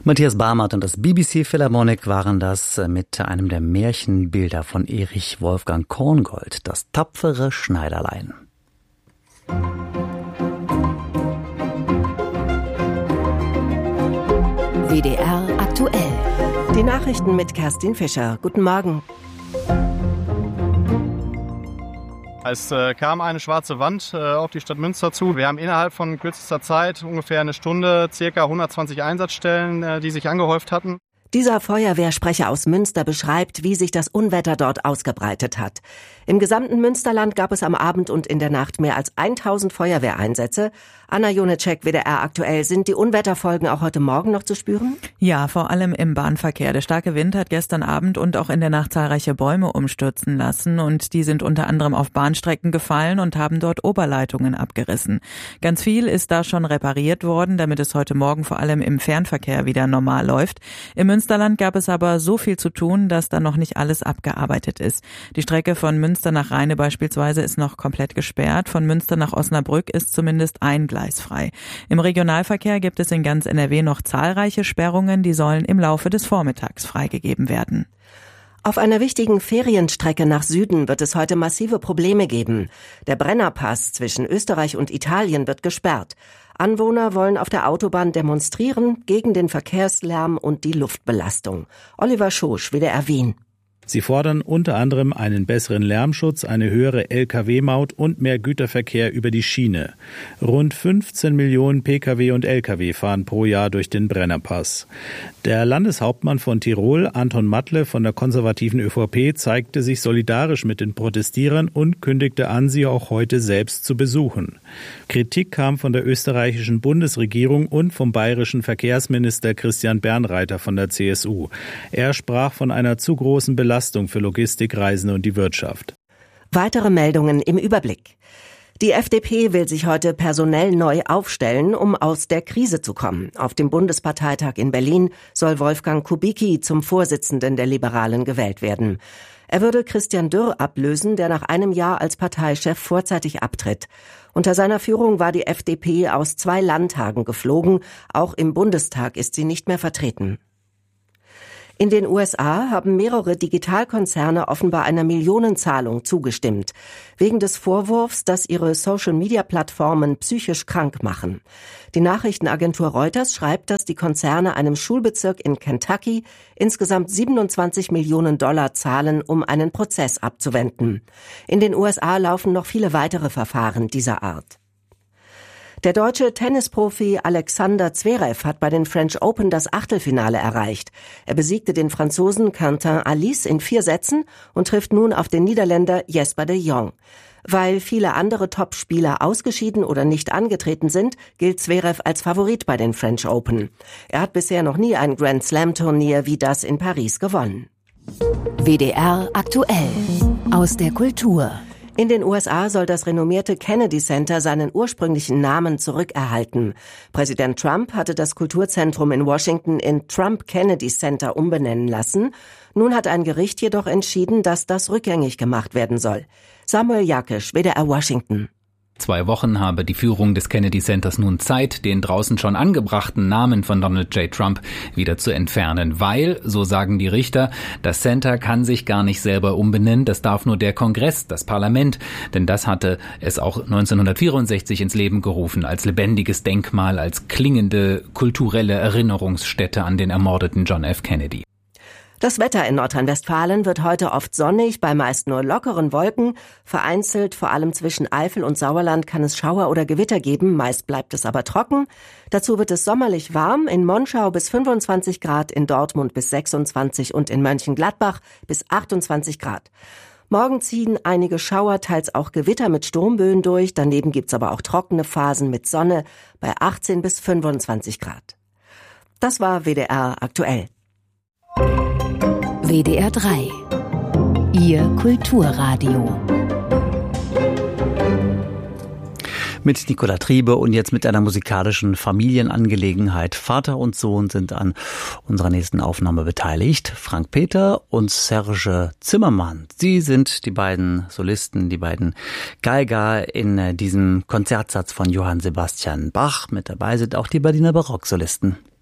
Matthias Barmert und das BBC Philharmonic waren das mit einem der Märchenbilder von Erich Wolfgang Korngold, das tapfere Schneiderlein. WDR aktuell. Die Nachrichten mit Kerstin Fischer. Guten Morgen. Es kam eine schwarze Wand auf die Stadt Münster zu. Wir haben innerhalb von kürzester Zeit, ungefähr eine Stunde, ca. 120 Einsatzstellen, die sich angehäuft hatten. Dieser Feuerwehrsprecher aus Münster beschreibt, wie sich das Unwetter dort ausgebreitet hat. Im gesamten Münsterland gab es am Abend und in der Nacht mehr als 1000 Feuerwehreinsätze. Anna Jonecek, WDR aktuell. Sind die Unwetterfolgen auch heute Morgen noch zu spüren? Ja, vor allem im Bahnverkehr. Der starke Wind hat gestern Abend und auch in der Nacht zahlreiche Bäume umstürzen lassen und die sind unter anderem auf Bahnstrecken gefallen und haben dort Oberleitungen abgerissen. Ganz viel ist da schon repariert worden, damit es heute Morgen vor allem im Fernverkehr wieder normal läuft. Im Münsterland gab es aber so viel zu tun, dass da noch nicht alles abgearbeitet ist. Die Strecke von Münster nach Rheine beispielsweise ist noch komplett gesperrt. Von Münster nach Osnabrück ist zumindest ein Gleis frei. Im Regionalverkehr gibt es in ganz NRW noch zahlreiche Sperrungen, die sollen im Laufe des Vormittags freigegeben werden. Auf einer wichtigen Ferienstrecke nach Süden wird es heute massive Probleme geben. Der Brennerpass zwischen Österreich und Italien wird gesperrt. Anwohner wollen auf der Autobahn demonstrieren gegen den Verkehrslärm und die Luftbelastung. Oliver Schosch, WDR Wien. Sie fordern unter anderem einen besseren Lärmschutz, eine höhere Lkw-Maut und mehr Güterverkehr über die Schiene. Rund 15 Millionen Pkw und Lkw fahren pro Jahr durch den Brennerpass. Der Landeshauptmann von Tirol, Anton Matle von der konservativen ÖVP, zeigte sich solidarisch mit den Protestierern und kündigte an, sie auch heute selbst zu besuchen. Kritik kam von der österreichischen Bundesregierung und vom bayerischen Verkehrsminister Christian Bernreiter von der CSU. Er sprach von einer zu großen Belastung für Logistikreisende und die Wirtschaft. Weitere Meldungen im Überblick. Die FDP will sich heute personell neu aufstellen, um aus der Krise zu kommen. Auf dem Bundesparteitag in Berlin soll Wolfgang Kubicki zum Vorsitzenden der Liberalen gewählt werden. Er würde Christian Dürr ablösen, der nach einem Jahr als Parteichef vorzeitig abtritt. Unter seiner Führung war die FDP aus 2 Landtagen geflogen. Auch im Bundestag ist sie nicht mehr vertreten. In den USA haben mehrere Digitalkonzerne offenbar einer Millionenzahlung zugestimmt, wegen des Vorwurfs, dass ihre Social-Media-Plattformen psychisch krank machen. Die Nachrichtenagentur Reuters schreibt, dass die Konzerne einem Schulbezirk in Kentucky insgesamt $27 Millionen zahlen, um einen Prozess abzuwenden. In den USA laufen noch viele weitere Verfahren dieser Art. Der deutsche Tennisprofi Alexander Zverev hat bei den French Open das Achtelfinale erreicht. Er besiegte den Franzosen Quentin Alice in 4 Sätzen und trifft nun auf den Niederländer Jesper de Jong. Weil viele andere Topspieler ausgeschieden oder nicht angetreten sind, gilt Zverev als Favorit bei den French Open. Er hat bisher noch nie ein Grand Slam-Turnier wie das in Paris gewonnen. WDR aktuell aus der Kultur. In den USA soll das renommierte Kennedy Center seinen ursprünglichen Namen zurückerhalten. Präsident Trump hatte das Kulturzentrum in Washington in Trump Kennedy Center umbenennen lassen. Nun hat ein Gericht jedoch entschieden, dass das rückgängig gemacht werden soll. Samuel Jakisch, WDR Washington. 2 Wochen habe die Führung des Kennedy Centers nun Zeit, den draußen schon angebrachten Namen von Donald J. Trump wieder zu entfernen, weil, so sagen die Richter, das Center kann sich gar nicht selber umbenennen, das darf nur der Kongress, das Parlament, denn das hatte es auch 1964 ins Leben gerufen, als lebendiges Denkmal, als klingende kulturelle Erinnerungsstätte an den ermordeten John F. Kennedy. Das Wetter in Nordrhein-Westfalen wird heute oft sonnig, bei meist nur lockeren Wolken. Vereinzelt, vor allem zwischen Eifel und Sauerland, kann es Schauer oder Gewitter geben, meist bleibt es aber trocken. Dazu wird es sommerlich warm, in Monschau bis 25 Grad, in Dortmund bis 26 und in Mönchengladbach bis 28 Grad. Morgen ziehen einige Schauer, teils auch Gewitter mit Sturmböen durch, daneben gibt's aber auch trockene Phasen mit Sonne bei 18 bis 25 Grad. Das war WDR aktuell. WDR 3. Ihr Kulturradio. Mit Nicola Triebe und jetzt mit einer musikalischen Familienangelegenheit. Vater und Sohn sind an unserer nächsten Aufnahme beteiligt. Frank Peter und Serge Zimmermann. Sie sind die beiden Solisten, die beiden Geiger in diesem Konzertsatz von Johann Sebastian Bach. Mit dabei sind auch die Berliner Barocksolisten.